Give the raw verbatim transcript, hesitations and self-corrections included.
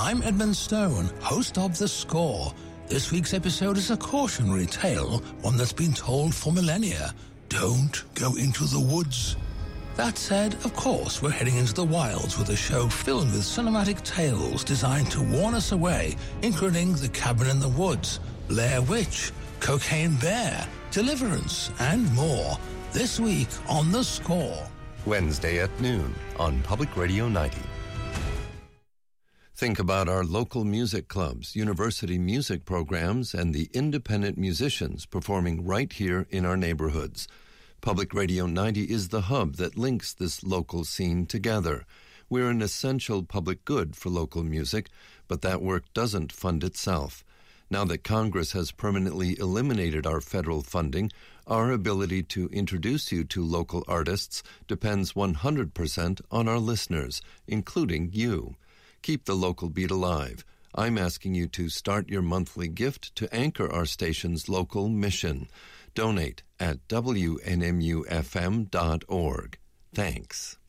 I'm Edmund Stone, host of The Score. This week's episode is a cautionary tale, one that's been told for millennia. Don't go into the woods. That said, of course, we're heading into the wilds with a show filled with cinematic tales designed to warn us away, including The Cabin in the Woods, Blair Witch, Cocaine Bear, Deliverance, and more. This week on The Score. Wednesday at noon on Public Radio ninety. Think about our local music clubs, university music programs, and the independent musicians performing right here in our neighborhoods. Public Radio ninety is the hub that links this local scene together. We're an essential public good for local music, but that work doesn't fund itself. Now that Congress has permanently eliminated our federal funding, our ability to introduce you to local artists depends one hundred percent on our listeners, including you. Keep the local beat alive. I'm asking you to start your monthly gift to anchor our station's local mission. Donate at W N M U F M dot org. Thanks.